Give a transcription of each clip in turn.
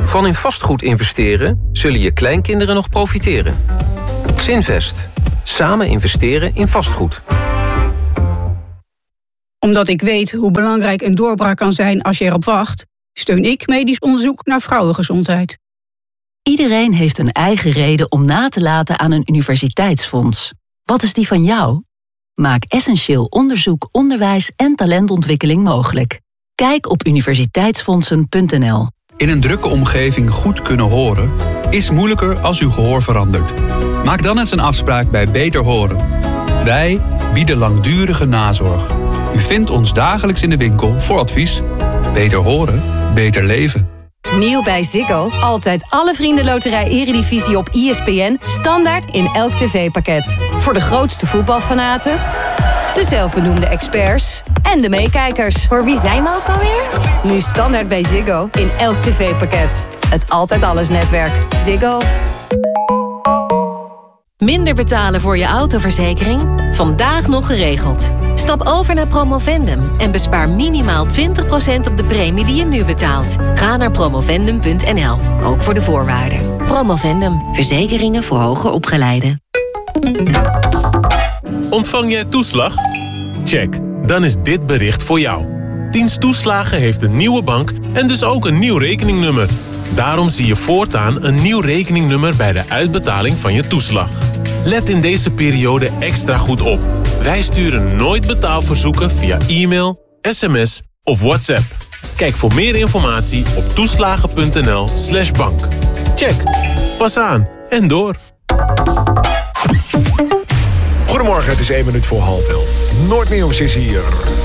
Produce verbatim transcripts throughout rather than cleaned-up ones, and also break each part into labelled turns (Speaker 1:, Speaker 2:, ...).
Speaker 1: Van in vastgoed investeren zullen je kleinkinderen nog profiteren. Zinvest. Samen investeren in vastgoed.
Speaker 2: Omdat ik weet hoe belangrijk een doorbraak kan zijn als je erop wacht, steun ik medisch onderzoek naar vrouwengezondheid.
Speaker 3: Iedereen heeft een eigen reden om na te laten aan een universiteitsfonds. Wat is die van jou? Maak essentieel onderzoek, onderwijs en talentontwikkeling mogelijk. Kijk op universiteitsfondsen punt n l.
Speaker 4: In een drukke omgeving goed kunnen horen is moeilijker als uw gehoor verandert. Maak dan eens een afspraak bij Beter Horen. Wij bieden langdurige nazorg. U vindt ons dagelijks in de winkel voor advies. Beter horen, beter leven.
Speaker 5: Nieuw bij Ziggo. Altijd alle Vriendenloterij Eredivisie op I S P N. Standaard in elk tv-pakket. Voor de grootste voetbalfanaten, de zelfbenoemde experts en de meekijkers.
Speaker 6: Voor wie zijn we ook alweer?
Speaker 5: Nu standaard bij Ziggo in elk tv-pakket. Het Altijd Alles netwerk. Ziggo.
Speaker 7: Minder betalen voor je autoverzekering? Vandaag nog geregeld. Stap over naar Promovendum en bespaar minimaal twintig procent op de premie die je nu betaalt. Ga naar promovendum punt n l, ook voor de voorwaarden. Promovendum, verzekeringen voor hoger opgeleiden.
Speaker 8: Ontvang jij toeslag? Check, dan is dit bericht voor jou. Dienst Toeslagen heeft een nieuwe bank en dus ook een nieuw rekeningnummer. Daarom zie je voortaan een nieuw rekeningnummer bij de uitbetaling van je toeslag. Let in deze periode extra goed op. Wij sturen nooit betaalverzoeken via e-mail, sms of WhatsApp. Kijk voor meer informatie op toeslagen punt n l slash bank. Check. Pas aan en door.
Speaker 9: Goedemorgen, het is één minuut voor half elf. Noordnieuws is hier.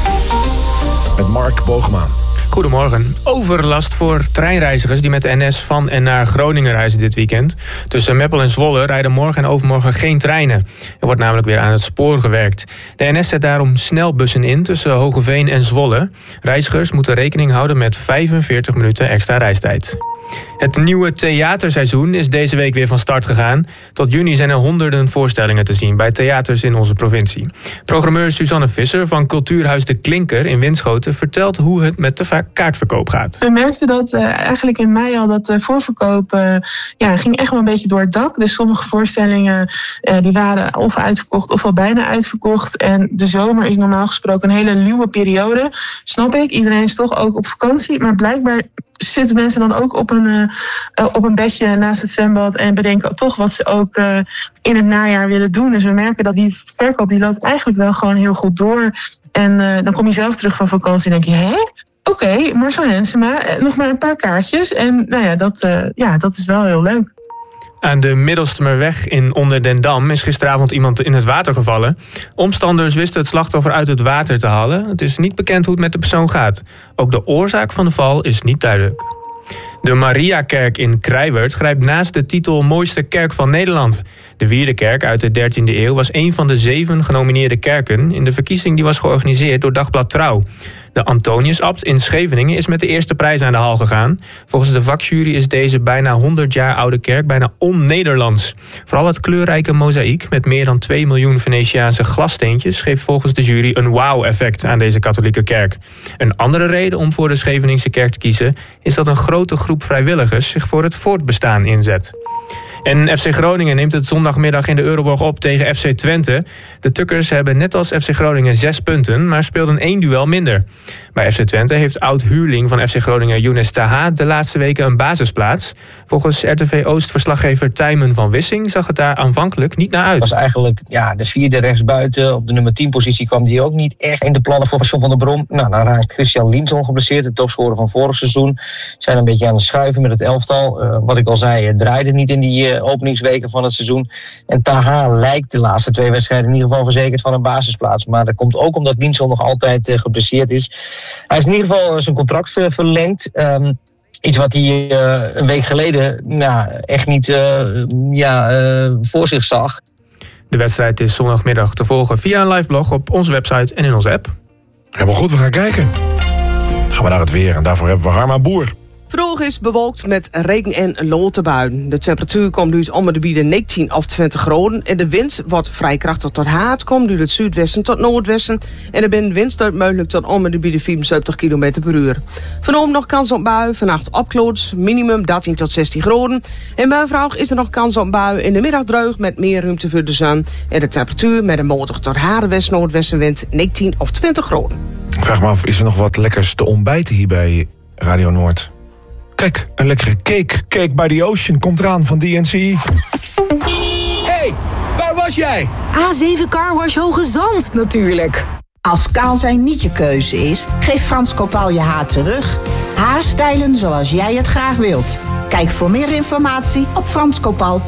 Speaker 9: Met Mark Boogma.
Speaker 10: Goedemorgen. Overlast voor treinreizigers die met de N S van en naar Groningen reizen dit weekend. Tussen Meppel en Zwolle rijden morgen en overmorgen geen treinen. Er wordt namelijk weer aan het spoor gewerkt. De N S zet daarom snelbussen in tussen Hogeveen en Zwolle. Reizigers moeten rekening houden met vijfenveertig minuten extra reistijd. Het nieuwe theaterseizoen is deze week weer van start gegaan. Tot juni zijn er honderden voorstellingen te zien bij theaters in onze provincie. Programmeur Suzanne Visser van Cultuurhuis De Klinker in Winschoten vertelt hoe het met de kaartverkoop gaat.
Speaker 11: We merkten dat uh, eigenlijk in mei al dat de voorverkoop uh, ja, ging echt wel een beetje door het dak. Dus sommige voorstellingen uh, die waren of uitverkocht of al bijna uitverkocht. En de zomer is normaal gesproken een hele luwe periode. Snap ik, iedereen is toch ook op vakantie. Maar blijkbaar zitten mensen dan ook op een, uh, op een bedje naast het zwembad en bedenken toch wat ze ook uh, in het najaar willen doen. Dus we merken dat die verkoop die loopt eigenlijk wel gewoon heel goed door. En uh, dan kom je zelf terug van vakantie en denk je, hè? Oké, okay, Marcel Hensema, nog maar een paar kaartjes. En nou ja, dat, uh, ja, dat is wel heel leuk.
Speaker 10: Aan de Middelstemerweg in Onderdendam is gisteravond iemand in het water gevallen. Omstanders wisten het slachtoffer uit het water te halen. Het is niet bekend hoe het met de persoon gaat. Ook de oorzaak van de val is niet duidelijk. De Mariakerk in Krijwerd grijpt naast de titel Mooiste Kerk van Nederland. De Wierdekerk uit de dertiende eeuw was een van de zeven genomineerde kerken in de verkiezing die was georganiseerd door Dagblad Trouw. De Antoniusabt in Scheveningen is met de eerste prijs aan de haal gegaan. Volgens de vakjury is deze bijna honderd jaar oude kerk bijna on-Nederlands. Vooral het kleurrijke mozaïek met meer dan twee miljoen Venetiaanse glassteentjes geeft volgens de jury een wauw-effect aan deze katholieke kerk. Een andere reden om voor de Scheveningse kerk te kiezen is dat een grote groep vrijwilligers zich voor het voortbestaan inzet. En F C Groningen neemt het zondagmiddag in de Euroborg op tegen F C Twente. De Tukkers hebben net als F C Groningen zes punten, maar speelden één duel minder. Bij F C Twente heeft oud-huurling van F C Groningen Younes Taha de laatste weken een basisplaats. Volgens R T V Oost-verslaggever Tijmen van Wissing zag het daar aanvankelijk niet naar uit.
Speaker 12: Het was eigenlijk ja, de vierde rechtsbuiten. Op de nummer tien positie kwam die ook niet echt in de plannen voor John van der Brom. Nou, dan raakt Christian Linson geblesseerd, de topscorer van vorig seizoen. Zijn een beetje aan het schuiven met het elftal. Uh, wat ik al zei, het draaide niet in die uh, openingsweken van het seizoen. En Taha lijkt de laatste twee wedstrijden in ieder geval verzekerd van een basisplaats. Maar dat komt ook omdat Linson nog altijd uh, geblesseerd is. Hij is in ieder geval uh, zijn contract uh, verlengd. Um, Iets wat hij uh, een week geleden nou, echt niet uh, ja, uh, voor zich zag.
Speaker 10: De wedstrijd is zondagmiddag te volgen via een live blog op onze website en in onze app.
Speaker 9: Helemaal goed, we gaan kijken. Gaan we naar het weer en daarvoor hebben we Harma Boer.
Speaker 6: Vandaag is bewolkt met regen- en lotenbuien. De temperatuur komt uit om de bieden negentien of twintig graden. En de wind wordt vrij krachtig tot hard, komt uit het zuidwesten tot noordwesten. En er zijn windstoot mogelijk tot om de bieden vierenzeventig kilometer per uur. Vanavond nog kans op bui, vannacht opkloots, minimum dertien tot zestien graden. En bij vrouw is er nog kans op bui, in de middag droog met meer ruimte voor de zon. En de temperatuur met een matige tot harde west-noordwestenwind negentien of twintig graden.
Speaker 9: Ik vraag me af, is er nog wat lekkers te ontbijten hier bij Radio Noord? Kijk, een lekkere cake. Cake by the Ocean komt eraan van D N C.
Speaker 13: Hey, waar was jij?
Speaker 14: A zeven Car Wash Hoge Zand, natuurlijk.
Speaker 15: Als kaal zijn niet je keuze is, geef Frans Kopaal je haar terug. Haarstijlen zoals jij het graag wilt. Kijk voor meer informatie op frans kopaal